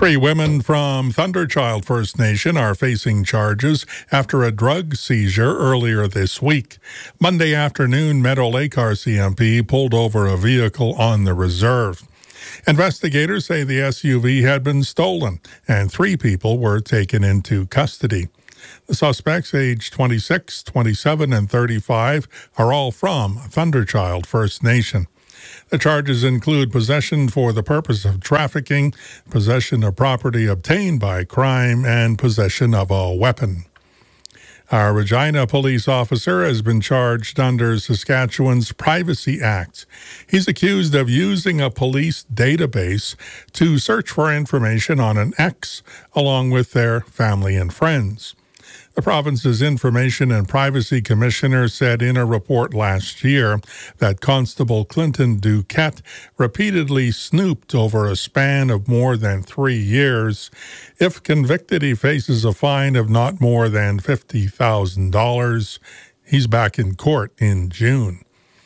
3 women from Thunderchild First Nation are facing charges after a drug seizure earlier this week. Monday afternoon, Meadow Lake RCMP pulled over a vehicle on the reserve. Investigators say the SUV had been stolen and 3 people were taken into custody. The suspects, aged 26, 27, and 35, are all from Thunderchild First Nation. The charges include possession for the purpose of trafficking, possession of property obtained by crime, and possession of a weapon. A Regina police officer has been charged under Saskatchewan's Privacy Act. He's accused of using a police database to search for information on an ex, along with their family and friends. The province's Information and Privacy Commissioner said in a report last year that Constable Clinton Duquette repeatedly snooped over a span of more than 3 years. If convicted, he faces a fine of not more than $50,000. He's back in court in June.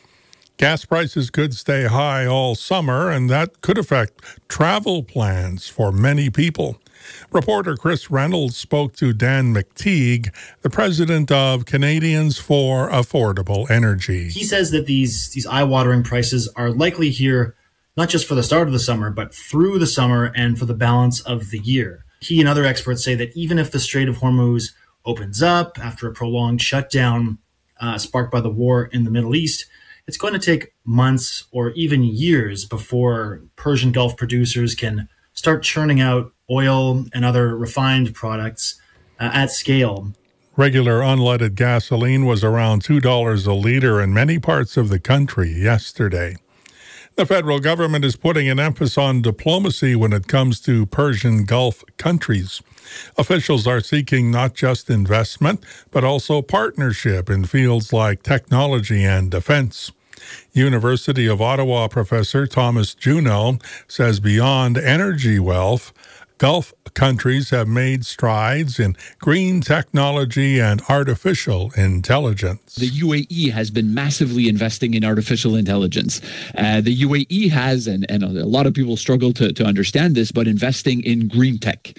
Gas prices could stay high all summer, and that could affect travel plans for many people. Reporter Chris Reynolds spoke to Dan McTeague, the president of Canadians for Affordable Energy. He says that these eye-watering prices are likely here not just for the start of the summer, but through the summer and for the balance of the year. He and other experts say that even if the Strait of Hormuz opens up after a prolonged shutdown sparked by the war in the Middle East, it's going to take months or even years before Persian Gulf producers can start churning out oil and other refined products at scale. Regular unleaded gasoline was around $2 a liter in many parts of the country yesterday. The federal government is putting an emphasis on diplomacy when it comes to Persian Gulf countries. Officials are seeking not just investment, but also partnership in fields like technology and defense. University of Ottawa professor Thomas Juneau says beyond energy wealth, Gulf countries have made strides in green technology and artificial intelligence. The UAE has been massively investing in artificial intelligence. The UAE has, and a lot of people struggle to understand this, but investing in green tech.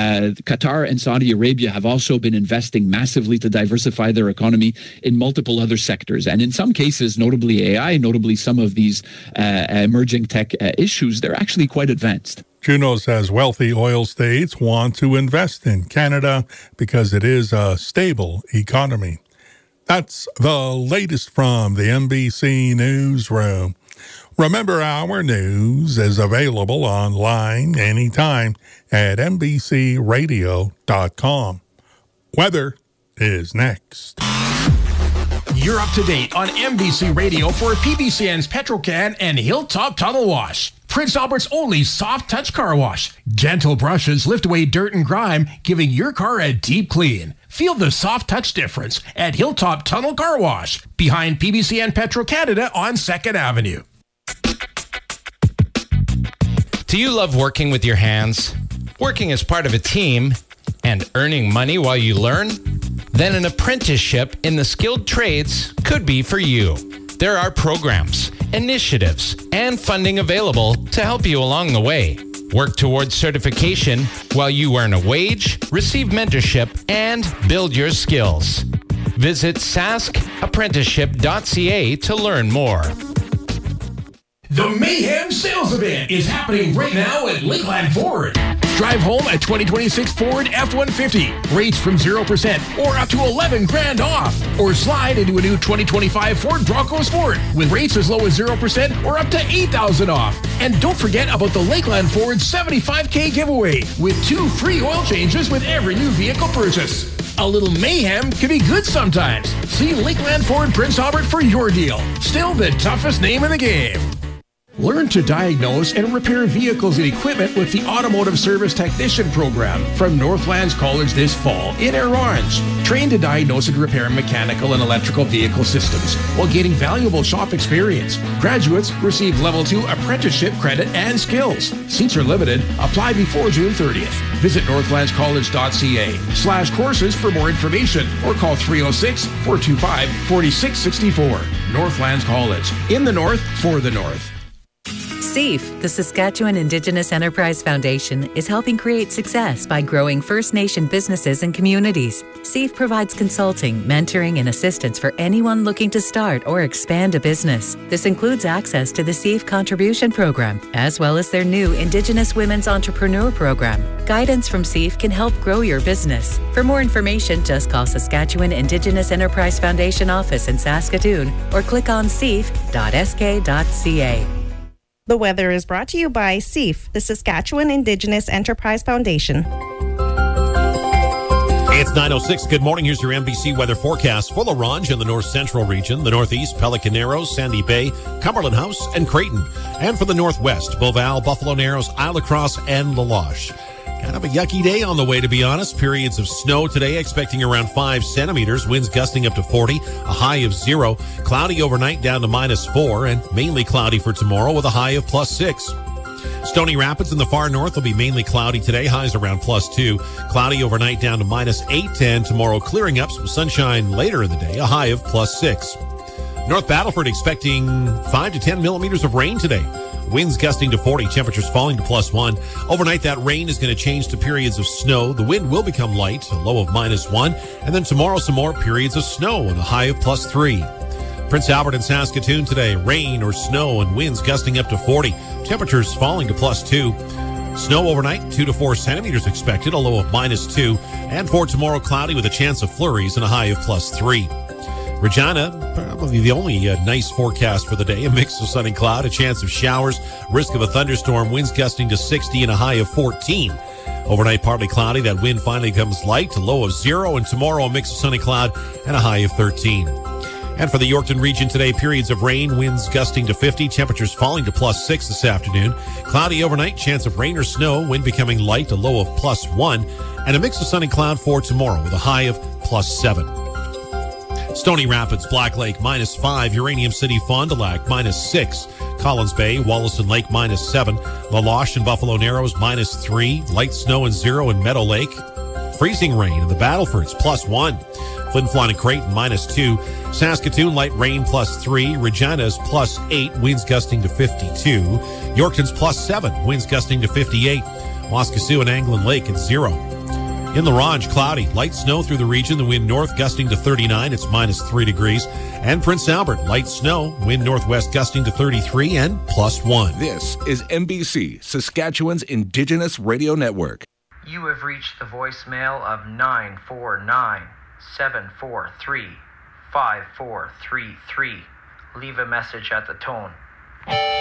Qatar and Saudi Arabia have also been investing massively to diversify their economy in multiple other sectors. And in some cases, notably AI, notably some of these emerging tech issues, they're actually quite advanced. Juneau says wealthy oil states want to invest in Canada because it is a stable economy. That's the latest from the NBC Newsroom. Remember, our news is available online anytime at NBCRadio.com. Weather is next. You're up to date on NBC Radio for PBCN's Petrocan and Hilltop Tunnel Wash. Prince Albert's only soft touch car wash. Gentle brushes lift away dirt and grime, giving your car a deep clean. Feel the soft touch difference at Hilltop Tunnel Car Wash, behind PBCN Petro-Canada on 2nd Avenue. Do you love working with your hands? Working as part of a team and earning money while you learn? Then an apprenticeship in the skilled trades could be for you. There are programs, initiatives, and funding available to help you along the way. Work towards certification while you earn a wage, receive mentorship, and build your skills. Visit saskapprenticeship.ca to learn more. The Mayhem Sales Event is happening right now at Lakeland Ford. Drive home a 2026 Ford F-150. Rates from 0% or up to $11,000 off. Or slide into a new 2025 Ford Bronco Sport with rates as low as 0% or up to $8,000 off. And don't forget about the Lakeland Ford $75K giveaway with 2 free oil changes with every new vehicle purchase. A little mayhem can be good sometimes. See Lakeland Ford Prince Albert for your deal. Still the toughest name in the game. Learn to diagnose and repair vehicles and equipment with the Automotive Service Technician Program from Northlands College this fall in Air Orange. Train to diagnose and repair mechanical and electrical vehicle systems while getting valuable shop experience. Graduates receive Level 2 apprenticeship credit and skills. Seats are limited. Apply before June 30th. Visit northlandscollege.ca/courses for more information or call 306-425-4664. Northlands College. In the North, for the North. SEAF, the Saskatchewan Indigenous Enterprise Foundation, is helping create success by growing First Nation businesses and communities. SEAF provides consulting, mentoring, and assistance for anyone looking to start or expand a business. This includes access to the SEAF Contribution Program, as well as their new Indigenous Women's Entrepreneur Program. Guidance from SEAF can help grow your business. For more information, just call Saskatchewan Indigenous Enterprise Foundation office in Saskatoon or click on seaf.sk.ca. The weather is brought to you by SEAF, the Saskatchewan Indigenous Enterprise Foundation. It's 9:06. Good morning. Here's your NBC weather forecast for La Ronge in the north central region, the northeast, Pelican Narrows, Sandy Bay, Cumberland House, and Creighton. And for the northwest, Beauval, Buffalo Narrows, Isle La Crosse, and La Loche. Kind of a yucky day on the way, to be honest. Periods of snow today, expecting around 5 centimeters. Winds gusting up to 40, a high of 0. Cloudy overnight down to -4, and mainly cloudy for tomorrow with a high of +6. Stony Rapids in the far north will be mainly cloudy today, highs around +2. Cloudy overnight down to -8, and tomorrow clearing up, some sunshine later in the day, a high of +6. North Battleford expecting 5 to 10 millimeters of rain today. Winds gusting to 40, temperatures falling to +1. Overnight, that rain is going to change to periods of snow. The wind will become light, a low of -1. And then tomorrow, some more periods of snow and a high of +3. Prince Albert and Saskatoon today, rain or snow and winds gusting up to 40. Temperatures falling to +2. Snow overnight, 2 to 4 centimeters expected, a low of -2. And for tomorrow, cloudy with a chance of flurries and a high of +3. Regina, probably the only nice forecast for the day. A mix of sun and cloud, a chance of showers, risk of a thunderstorm, winds gusting to 60 and a high of 14. Overnight, partly cloudy. That wind finally comes light, a low of 0. And tomorrow, a mix of sun and cloud and a high of 13. And for the Yorkton region today, periods of rain, winds gusting to 50, temperatures falling to +6 this afternoon. Cloudy overnight, chance of rain or snow, wind becoming light, a low of +1. And a mix of sun and cloud for tomorrow with a high of +7. Stony Rapids, Black Lake, -5. Uranium City, Fond du Lac, -6. Collins Bay, Wollaston Lake, -7. La Loche and Buffalo Narrows, -3. Light snow and 0 in Meadow Lake. Freezing rain in the Battlefords, +1. Flin Flon and Creighton, -2. Saskatoon, light rain, +3. Regina's +8. Winds gusting to 52. Yorkton's +7. Winds gusting to 58. Waskesiu and Anglin Lake at 0. In La Ronge, cloudy, light snow through the region. The wind north gusting to 39. It's -3 degrees. And Prince Albert, light snow, wind northwest gusting to 33 and +1. This is NBC, Saskatchewan's Indigenous Radio Network. You have reached the voicemail of 949-743-5433. Leave a message at the tone.